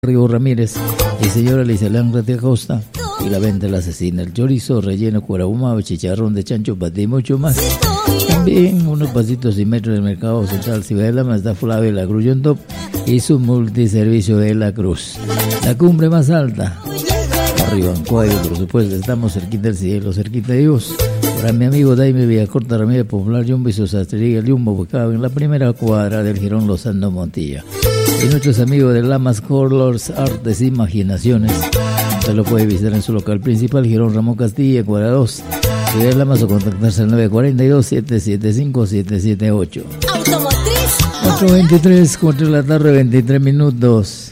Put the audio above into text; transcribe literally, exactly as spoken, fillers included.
Río Ramírez y señora Lizelán de Costa, y la venta la asesina, el chorizo relleno curahumado, chicharrón de chancho, paté y mucho más. También unos pasitos y metros del mercado central Ciudadela, Mazda Flavia, la Cruz Top y su multiservicio de la Cruz. La cumbre más alta, arriba en Cuello, por supuesto, estamos cerquita del cielo, cerquita de Dios. Para mi amigo Daime Villacorta Ramírez, Popular Jumbo y su sastrería El Jumbo, ubicado en la primera cuadra del Girón Lozano Montilla. Y nuestros amigos de Lamas Colors, Artes e Imaginaciones, usted lo puede visitar en su local principal, Girón Ramón Castilla, cuadra dos. Si de Lamas o contactarse al nueve cuatro dos, siete siete cinco, siete siete ocho. Automotriz. cuatro veintitrés, cuatro de la tarde, veintitrés minutos.